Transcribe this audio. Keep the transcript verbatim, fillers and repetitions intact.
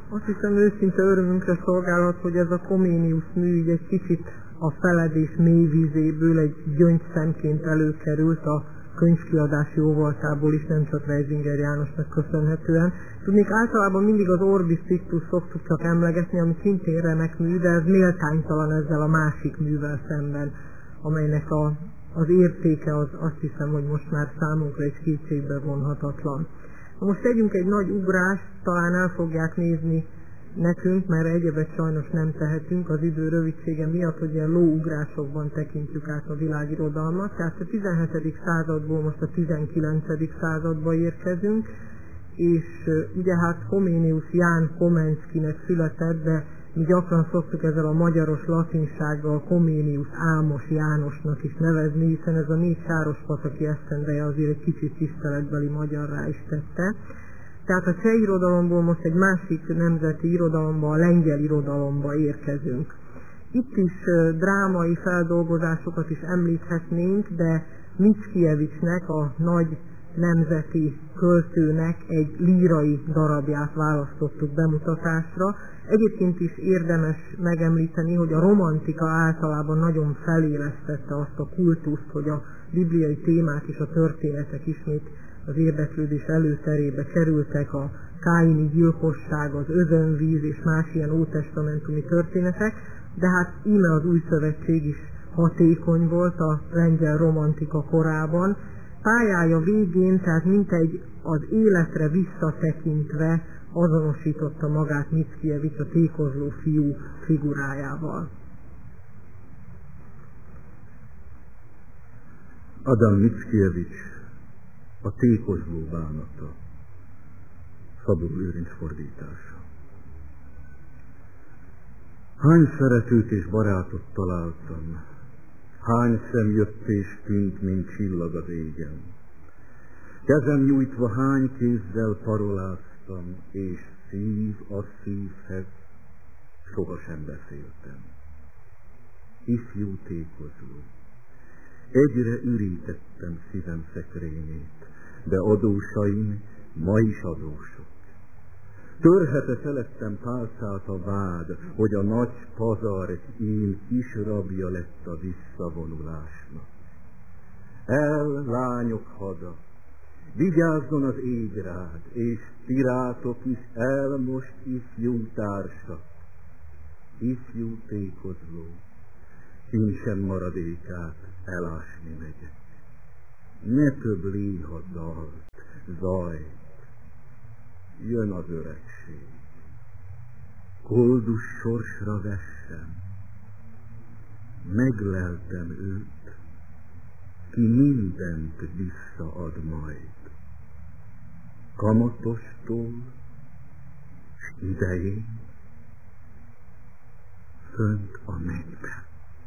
Azt hiszem őszinte örömünkre szolgálhat, hogy ez a Comenius mű így egy kicsit a feledés mélyvízéből egy gyöngyszemként előkerült a könyvkiadás jóvoltából is, nem csak Reisinger Jánosnak köszönhetően. Tudnék, általában mindig az Orbis Pictus szoktuk csak emlegetni, ami szintén remek mű, de ez méltánytalan ezzel a másik művel szemben, amelynek a, az értéke az azt hiszem, hogy most már számunkra egy kétségbe vonhatatlan. Most tegyünk egy nagy ugrást, talán el fogják nézni nekünk, mert egyebet sajnos nem tehetünk az idő rövidsége miatt, hogy ilyen lóugrásokban tekintjük át a világirodalmat. Tehát a tizenhetedik századból most a tizenkilencedik századba érkezünk, és ugye hát Comenius Ján Komenszkinek született, de mi gyakran szoktuk ezzel a magyaros latinsággal Comenius Ámos Jánosnak is nevezni, hiszen ez a négy sárospataki esztendeje azért egy kicsit tiszteletbeli magyarrá is tette. Tehát a cseh irodalomból most egy másik nemzeti irodalomba, a lengyel irodalomba érkezünk. Itt is drámai feldolgozásokat is említhetnénk, de Mickiewicz-nek, a nagy nemzeti költőnek egy lírai darabját választottuk bemutatásra. Egyébként is érdemes megemlíteni, hogy a romantika általában nagyon felélesztette azt a kultuszt, hogy a bibliai témák és a történetek ismét az érdeklődés előterébe kerültek, a káini gyilkosság, az özönvíz és más ilyen ótestamentumi történetek, de hát íme az új szövetség is hatékony volt a lengyel romantika korában. Pályája végén, tehát mintegy az életre visszatekintve azonosította magát Mickiewicz a tékozló fiú figurájával. Adam Mickiewicz, A tékozló bánata, Szabó Lőrinc fordítása. Hány szeretőt és barátot találtam, hány szem jött és tűnt, mint csillag az égen. Kezem nyújtva hány kézzel paroláztam, és szív a szívhez sohasem beszéltem. Ifjú tékozló, egyre ürítettem szívem szekrényét, de adósaim ma is adósok. Törhete felettem pálcát a vád, hogy a nagy pazar én kis rabja lett a visszavonulásnak. El, lányok hada, vigyázzon az ég rád, és ti rátok is el most ifjú társak, ifjú tékozló, kincsem maradékát elásni megyek. Ne több léha dalt, zajt, jön az öregség. Koldus sorsra vessem, megleltem őt, ki mindent visszaad majd. Kamatostól, s idején, fönt a mennyben.